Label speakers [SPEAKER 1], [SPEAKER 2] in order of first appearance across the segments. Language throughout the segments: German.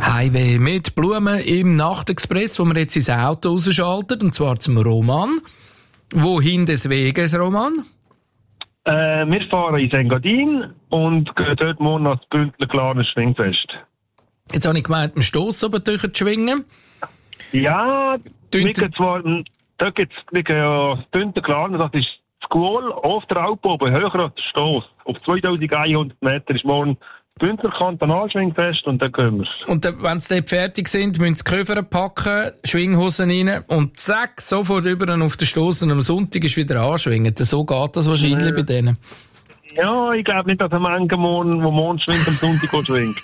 [SPEAKER 1] Highway mit Blumen im Nachtexpress, wo wir jetzt ins Auto rausschalten, und zwar zum Roman. Wohin des Weges, Roman?
[SPEAKER 2] Wir fahren in Engadin und gehen dort morgen ans Bündner Glarner Schwingfest.
[SPEAKER 1] Jetzt habe ich gemeint, im Stoss oben durch zu schwingen.
[SPEAKER 2] Ja, wir gehen zwar, da gibt's ja das Bündner Glarner, das ist das Goal auf der Alp oben, höher als der Stoss. Auf 2100 Meter ist morgen Bündner Kantonalschwingfest und dann gehen wir.
[SPEAKER 1] Und wenn sie dort fertig sind, müssen sie die Koffer packen, Schwinghosen rein und zack, sofort über auf den Stoss und am Sonntag ist wieder anschwingen. So geht das wahrscheinlich bei denen.
[SPEAKER 2] Ja, ich glaube nicht, dass ein Mann morgen schwingt, am Sonntag auch schwingt.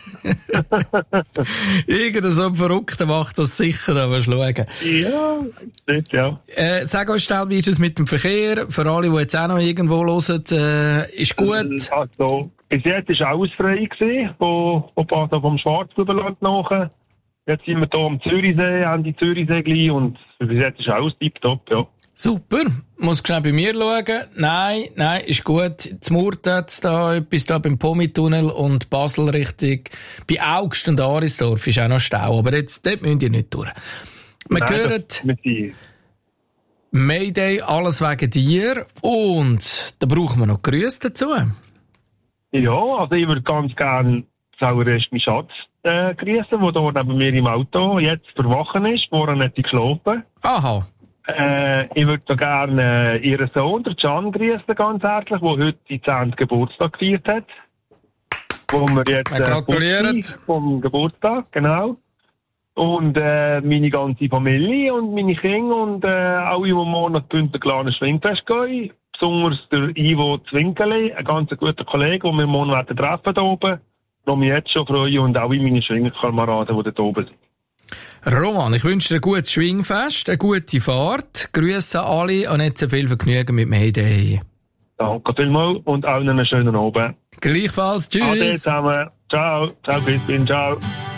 [SPEAKER 1] Irgend so ein Verrückter macht das sicher, aber schauen.
[SPEAKER 2] Ja, nicht, ja.
[SPEAKER 1] Sag uns schnell, wie ist es mit dem Verkehr? Für alle, die jetzt auch noch irgendwo hören, ist gut?
[SPEAKER 2] Also, bis jetzt war alles frei gewesen, vom Schwarzbubenland nachher. Jetzt sind wir hier am Zürichsee, Ende Zürichsee gleich, und bis jetzt ist alles tipptopp, ja.
[SPEAKER 1] Super. Muss schnell bei mir schauen. Nein, ist gut. Zum Murten hat's da etwas da beim Pomitunnel und Basel richtig. Bei Augst und Arisdorf ist auch noch Stau. Aber jetzt, dort müsst ihr nicht durch. Wir hören Mayday, alles wegen dir. Und da brauchen wir noch Grüße dazu.
[SPEAKER 2] Ja, also ich würde ganz gerne zuallererst meinen Schatz grüßen, der hier neben mir im Auto jetzt verwachen ist, vorher hat sie geschlafen.
[SPEAKER 1] Aha.
[SPEAKER 2] Ich würde so gerne ihren Sohn, der Can, grüßen ganz herzlich, der heute seinen 10. Geburtstag gefeiert hat. Wo wir jetzt
[SPEAKER 1] gratulieren
[SPEAKER 2] vom Geburtstag, genau. Und meine ganze Familie und meine Kinder und alle, die morgen nach Bündner Glarner Schwingfest gehen. Besonders der Ivo Zwinkeli, ein ganz guter Kollege, den wir morgen treffen werden hier oben. Ich mich jetzt schon freuen und auch meine Schwingerkameraden, die dort oben sind.
[SPEAKER 1] Roman, ich wünsche dir ein gutes Schwingfest, eine gute Fahrt. Grüße an alle und nicht so viel Vergnügen mit Mayday.
[SPEAKER 2] Danke vielmals und allen einen schönen Abend.
[SPEAKER 1] Gleichfalls, tschüss.
[SPEAKER 2] Ade zusammen. Ciao. Ciao, bis dann. Ciao.